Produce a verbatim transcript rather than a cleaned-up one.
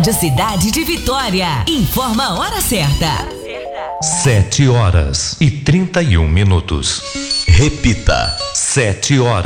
Rádio Cidade de Vitória. Informa a hora certa. Sete horas e trinta e um minutos. Repita. Sete horas.